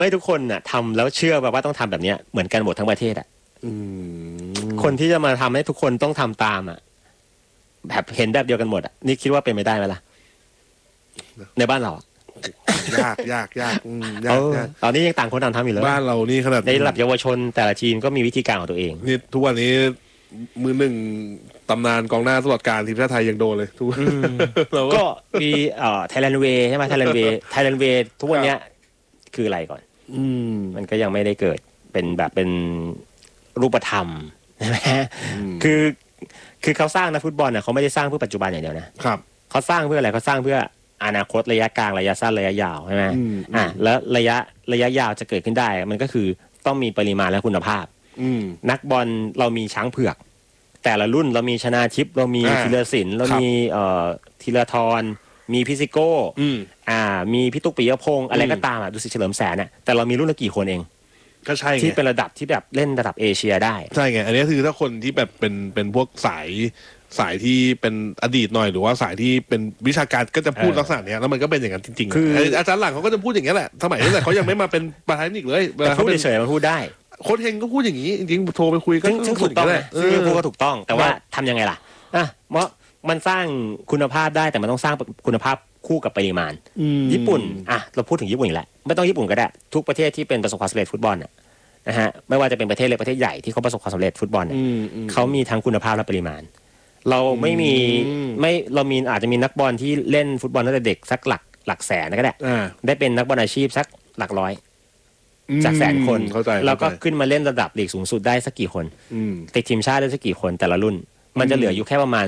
ไม่ทุกคนน่ะทำแล้วเชื่อแบบว่าต้องทำแบบนี้เหมือนกันหมดทั้งประเทศอ่ะคนที่จะมาทำให้ทุกคนต้องทำตามอ่ะแบบเห็นแบบเดียวกันหมดอ่ะนี่คิดว่าเป็นไปได้ไหมล่ะในบ้านเรายากยากตอนนี้ยังต่างคนต่างทำอยู่เลยบ้านเรานี่ขนาดในระดับเยาวชนแต่ละทีมก็มีวิธีการของตัวเองนี่ทุกวันนี้มือหนึ่งตำนานกองหน้าตลอดการทีมชาติไทยยังโดนเลยทุกก็มีไทยแลนด์เวย์ใช่ไหมไทยแลนด์เวย์ทุกวันนี้คืออะไรก่อนมันก็ยังไม่ได้เกิดเป็นแบบเป็นรูปธรรมใช่ไหมคือเขาสร้างนักฟุตบอลเนี่ยเขาไม่ได้สร้างเพื่อปัจจุบันอย่างเดียวนะครับเขาสร้างเพื่ออะไรเขาสร้างเพื่ออนาคตระยะกลางระยะสั้นระยะยาวใช่ไหมแล้วระยะยาวจะเกิดขึ้นได้มันก็คือต้องมีปริมาณและคุณภาพนักบอลเรามีช้างเผือกแต่ละรุ่นเรามีชนาทิพย์เรามีธีรศิลป์เรามีธีรทรมีพิซิโก้มีพี่ตุ๊กปิยพงษ์อะไรก็ตามดูสิเฉลิมแสนเนี่ยแต่เรามีรุ่นละกี่คนเองก็ใช่ที่เป็นระดับที่แบบเล่นระดับเอเชียได้ใช่ไงอันนี้คือถ้าคนที่แบบเป็นพวกสายที่เป็นอดีตหน่อยหรือว่าสายที่เป็นวิชาการก็จะพูดลักษณะนี้แล้วมันก็เป็นอย่างนั้นจริงๆคืออาจารย์หลังเขาก็จะพูดอย่างนี้แหละสมัยนั้นแหละเขายังไม่มาเป็นประธานอีกเลยแต่พูดเฉยๆมันพูดได้โค้ชเฮงก็พูดอย่างนี้จริงๆโทรไปคุยก็ถูกต้องนะพูดก็ถูกต้องแต่ว่าทำยังไงล่ะเพราะมันสร้างคุณภาพได้แต่มันต้องสร้างคุณภาพคู่กับปริมาณญี่ปุ่นเราพูดถึงญี่ปุ่นอีกแล้วไม่ต้องญี่ปุ่นก็ได้ทุกประเทศที่เป็นประสบความสำเร็จฟุตบอลนะฮะไม่ว่าจะเป็นประเทศเล็กประเทศใหญ่ที่เขาประสบความสำเร็จฟุตบอลเนี่ยเขามีทั้งคุณภาพและปริมาณเราไม่มีเรามีอาจจะมีนักบอลที่เล่นฟุตบอลตั้งแต่เด็กสักหลักแสนก็ได้เป็นนักบอลอาชีพสักหลักร้อยจากแสนคนแล้วก็ขึ้นมาเล่นระดับลีกสูงสุดได้สักกี่คนติดทีมชาติได้สักกี่คนแต่ละรุ่นมันจะเหลืออยู่แค่ประมาณ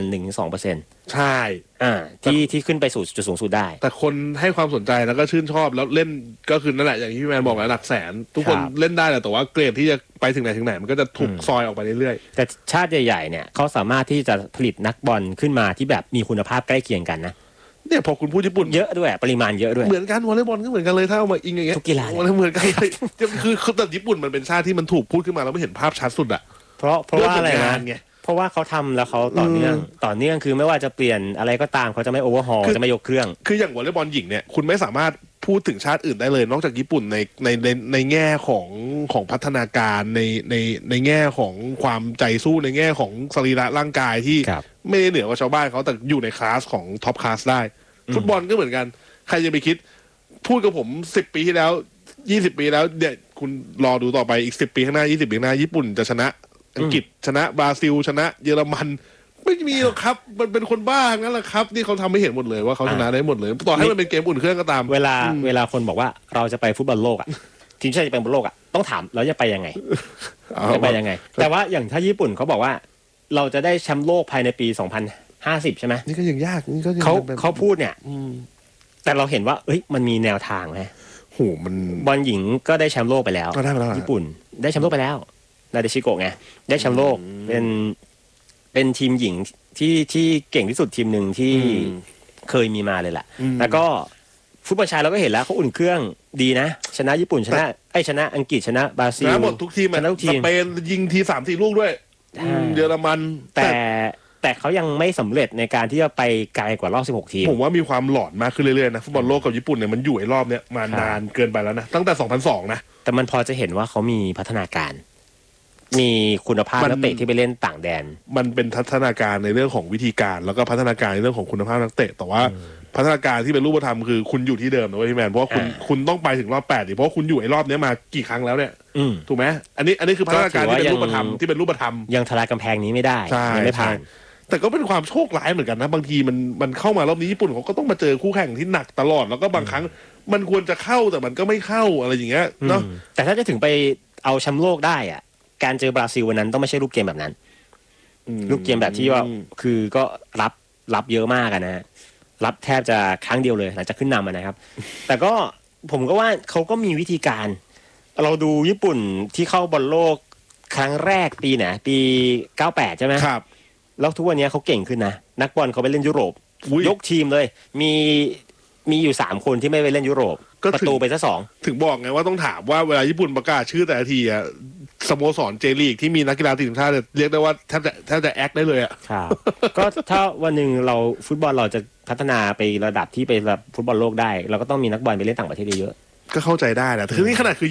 1-2% ใช่ที่ขึ้นไปสู่จุดสูงสุดได้แต่คนให้ความสนใจแล้วก็ชื่นชอบแล้วเล่นก็คือนั่นแหละอย่างที่พี่แมนบอกแล้วหลักแสนทุกคนเล่นได้แต่ว่าเกรดที่จะไปถึงไหนมันก็จะถูกซอยออกไปเรื่อยๆแต่ชาติใหญ่ๆเนี่ยเขาสามารถที่จะผลิตนักบอลขึ้นมาที่แบบมีคุณภาพใกล้เคียงกันนะเนี่ยพอคุณพูดญี่ปุ่นเยอะด้วยปริมาณเยอะด้วยเหมือนกันวอลเลย์บอลก็เหมือนกันเลยถ้าเอามาอิงอย่างเงี้ยทุกกีฬาเหมือนกันเลยคือแต่ญี่ปุ่นมันเป็นชาติที่มันถูกพูดขึ้นมาแล้วไม่เห็นภาพชัดสุดอะเพราะว่าอะไรนะเพราะว่าเขาทำแล้วเขาต่อเนื่องคือไม่ว่าจะเปลี่ยนอะไรก็ตามเขาจะไม่โอเวอร์ฮอลจะไม่ยกเครื่องคืออย่างวอลเลย์บอลหญิงเนี่ยคุณไม่สามารถพูดถึงชาติอื่นได้เลยนอกจากญี่ปุ่นในแง่ของพัฒนาการในแง่ของความใจสู้ในแง่ของสรีระร่างกายที่ไม่ได้เหนือกว่าชาวบ้านเขาแต่อยู่ในคลาสของท็อปคลาสได้ฟุตบอลก็เหมือนกันใครจะไปคิดพูดกับผม10 ปีที่แล้ว20 ปีแล้วเนี่ยคุณรอดูต่อไปอีก10 ปีข้างหน้า20 ปีข้างหน้าญี่ปุ่นจะชนะอังกฤษชนะบราซิลชนะเยอรมันไม่มีหรอกครับมันเป็นคนบ้านั่นแหละครับนี่เขาทำให้เห็นหมดเลยว่าเขาชนะได้หมดเลยต่อให้มันเป็นเกมอุ่นเครื่องก็ตามเวลาคนบอกว่าเราจะไปฟุตบอลโลกทีมชาติจะไปฟุตบอลโลกต้องถามเราจะไปยังไงจะไปยังไงแต่ว่าอย่างถ้าญี่ปุ่นเขาบอกว่าเราจะได้แชมป์โลกภายในปี2050ใช่ไหมนี่ก็ยังยากนี่ก็เขาพูดเนี่ยแต่เราเห็นว่ามันมีแนวทางไหมโหมันบอลหญิงก็ได้แชมป์โลกไปแล้วญี่ปุ่นได้แชมป์โลกไปแล้วนาเดชิโกะไงได้แชมป์โลกเป็นทีมหญิงที่เก่งที่สุดทีมหนึ่งที่เคยมีมาเลยแหละแล้วก็ฟุตบอลชายเราก็เห็นแล้วเขาอุ่นเครื่องดีนะชนะญี่ปุ่นชนะอังกฤษชนะบราซิลชนะหมดทุกทีมชนะทุกทีมสเปนยิงที 3-4 ลูกด้วยเยอรมันแต่เขายังไม่สำเร็จในการที่จะไปไกลกว่ารอบ16 ทีมผมว่ามีความหลอนมากขึ้นเรื่อยๆนะฟุตบอลโลกกับญี่ปุ่นเนี่ยมันอยู่ไอ้รอบเนี้ยมานานเกินไปแล้วนะตั้งแต่2002นะแต่มันพอจะเห็นว่าเขามีพัฒนาการมีคุณภาพนักเตะที่ไปเล่นต่างแดนมันเป็นพัฒนาการในเรื่องของวิธีการแล้วก็พัฒนาการในเรื่องของคุณภาพนักเตะแต่ว่าพัฒนาการที่เป็นรูปธรรมคือคุณอยู่ที่เดิมนะเว้ยพี่แมนเพราะว่าคุณต้องไปถึงรอบ8ดิเพราะคุณอยู่ไอ้รอบนี้มากี่ครั้งแล้วเนี่ยถูกไหมอันนี้คือพัฒนาการที่เป็นรูปธรรมยังทลายกำแพงนี้ไม่ได้ไม่ผ่านแต่ก็เป็นความโชคร้ายเหมือนกันนะบางทีมันเข้ามารอบนี้ญี่ปุ่นเขาก็ต้องมาเจอคู่แข่งที่หนักตลอดแล้วก็บางครั้งมันควรจะเข้าแต่มันก็ไม่เข้าอะไรอย่างเงี้ยเนาะแต่ถ้าจะถึงไปเอาแชมป์โลกได้อ่ะการเจอบราซิลวันนั้นต้องไม่ใช่รูปเกมแบบนั้นรูปเกมแบบที่ว่าคือก็รับเยอะมากนะรับแทบจะครั้งเดียวเลยหลังจากขึ้นนำนะครับแต่ก็ผมก็ว่าเขาก็มีวิธีการเราดูญี่ปุ่นที่เข้าบอลโลกครั้งแรกปีไหนปี98ใช่ไหมครับแล้วทุกวันนี้เขาเก่งขึ้นนะนักบอลเขาไปเล่นยุโรปยกทีมเลยมีอยู่3 คนที่ไม่ไปเล่นยุโรปประตูไปซะ2 ถึงบอกไงว่าต้องถามว่าเวลาญี่ปุ่นประกาศชื่อแต่ละทีอะสโมสรเจลีกที่มีนักกีฬาทีมชาติเรียกได้ว่าแทบจะแอคได้เลยอ่ะครับก็ถ้าวันหนึ่งเราฟุตบอลเราจะพัฒนาไประดับที่ไปแบบฟุตบอลโลกได้เราก็ต้องมีนักบอลไปเล่นต่างประเทศเยอะก็เข้าใจได้แหละคือนี่ขนาดคือ